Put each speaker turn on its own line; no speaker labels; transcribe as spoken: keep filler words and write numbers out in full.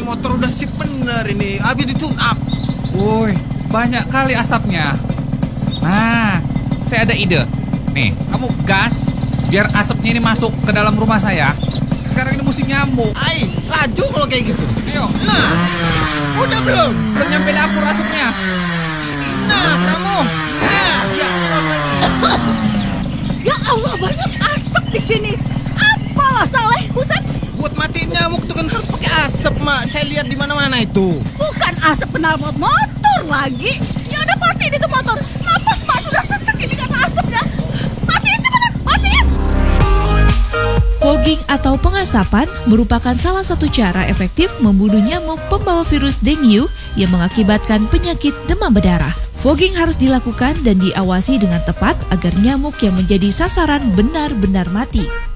motor udah sip bener ini, habis ditune up.
Woi, banyak kali asapnya. Nah, saya ada ide. Nih, kamu gas biar asapnya ini masuk ke dalam rumah saya. Sekarang ini musim nyamuk.
Ai, laju kalau kayak gitu.
Ayo.
Nah, udah belum?
Belum nyampe dapur asapnya.
Nah, kamu. Nah,
Ya, terus lagi.
Ya Allah, banyak asap di sini. Apalah Saleh, buset.
buat matiin nyamuk tuh kan harus pakai asap, Mak. Saya lihat di mana-mana itu.
Bukan asap knalpot motor lagi. Ya udah matiin itu motor. Napas Pak sudah sesek ini karena asapnya. Matiin cepetan, matiin.
Fogging atau pengasapan merupakan salah satu cara efektif membunuh nyamuk pembawa virus dengue yang mengakibatkan penyakit demam berdarah. Fogging harus dilakukan dan diawasi dengan tepat agar nyamuk yang menjadi sasaran benar-benar mati.